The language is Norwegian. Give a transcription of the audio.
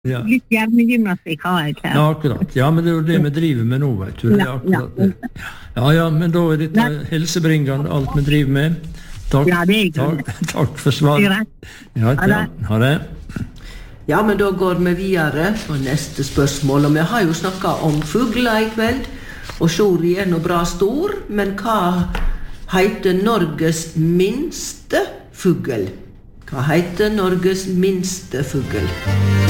Ja. Litt hjernegymnastikk har jeg ikke. Ja, akkurat. Ja, men det er jo det vi driver med nå, vet du. Det er akkurat det. Ja, men da er dette helsebringende alt vi driver med. Takk, Ja, det er greit. takk for svaret. Ja, ha det. Ja, men da går vi videre på neste spørsmål. Og vi har jo snakket om fugler i kveld, og Sjori er nå bra stor, men hva heter Norges minste fugl? Hva heter Norges minste fugl?